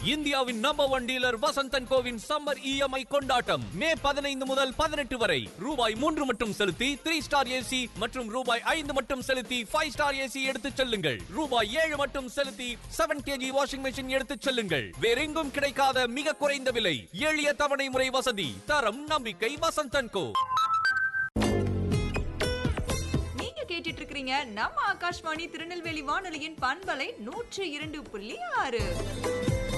இந்தியாவின் number 1 dealer Vasanthan CoWIN summer EMI கொண்டாட்டம் மே 15 முதல் 18 வரை ரூபாய் 3 மட்டும் செலுத்தி 3 ஸ்டார் ஏசி மற்றும் ரூபாய் 5 மட்டும் செலுத்தி 5 ஸ்டார் ஏசி எடுத்துச் செல்லுங்கள். ரூபாய் 7 மட்டும் செலுத்தி 7 kg வாஷிங் மெஷின் எடுத்துச் செல்லுங்கள். வேறெங்கும் கிடைக்காத மிக குறைந்த விலை, எளிய தவணை முறை வசதி, தரம் நம்பிக்கை வசந்தன் கோ. கேட்டுட்டு இருக்கீங்க நம்ம ஆகாஷ்வாணி திருநெல்வேலி வானொலியின் பண்பலை 102.6.